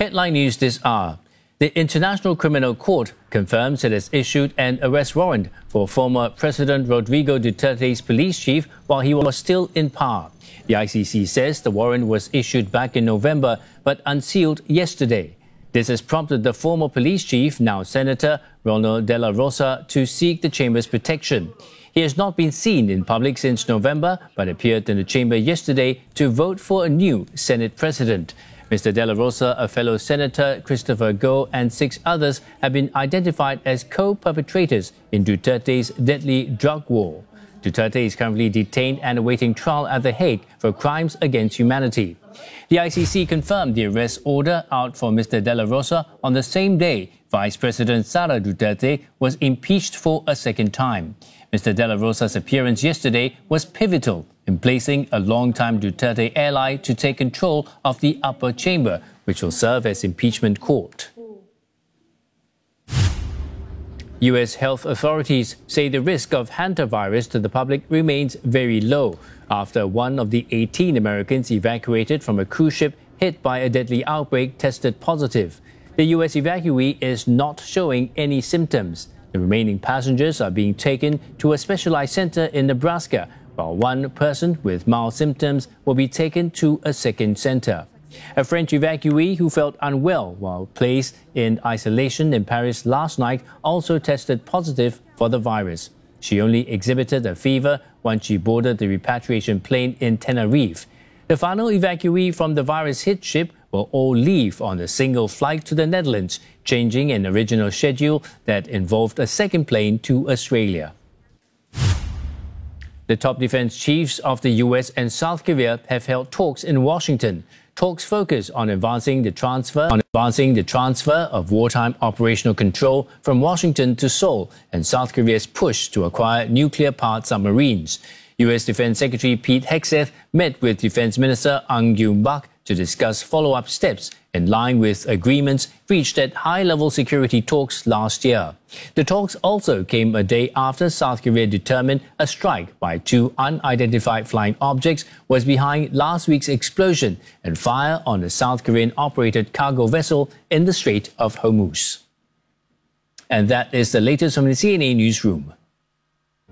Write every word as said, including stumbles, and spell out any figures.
Headline news this hour. The International Criminal Court confirms it has issued an arrest warrant for former President Rodrigo Duterte's police chief while he was still in power. The I C C says the warrant was issued back in November but unsealed yesterday. This has prompted the former police chief, now Senator Ronald De La Rosa, to seek the chamber's protection. He has not been seen in public since November but appeared in the chamber yesterday to vote for a new Senate president. Mister De La Rosa, a fellow Senator, Christopher Goh, and six others have been identified as co-perpetrators in Duterte's deadly drug war. Duterte is currently detained and awaiting trial at The Hague for crimes against humanity. The I C C confirmed the arrest order out for Mister De La Rosa on the same day Vice President Sara Duterte was impeached for a second time. Mister De La Rosa's appearance yesterday was pivotal in placing a long-time Duterte ally to take control of the upper chamber, which will serve as impeachment court. U S health authorities say the risk of hantavirus to the public remains very low after one of the eighteen Americans evacuated from a cruise ship hit by a deadly outbreak tested positive. The U S evacuee is not showing any symptoms. The remaining passengers are being taken to a specialized center in Nebraska, while one person with mild symptoms will be taken to a second center. A French evacuee who felt unwell while placed in isolation in Paris last night also tested positive for the virus. She only exhibited a fever once she boarded the repatriation plane in Tenerife. The final evacuee from the virus-hit ship will all leave on a single flight to the Netherlands, changing an original schedule that involved a second plane to Australia. The top defense chiefs of the U S and South Korea have held talks in Washington. Talks focus on advancing the transfer on advancing the transfer of wartime operational control from Washington to Seoul and South Korea's push to acquire nuclear-powered submarines. U S Defense Secretary Pete Hegseth met with Defense Minister Ang Kyung-bak to discuss follow-up steps in line with agreements reached at high-level security talks last year. The talks also came a day after South Korea determined a strike by two unidentified flying objects was behind last week's explosion and fire on a South Korean-operated cargo vessel in the Strait of Hormuz. And that is the latest from the C N A Newsroom.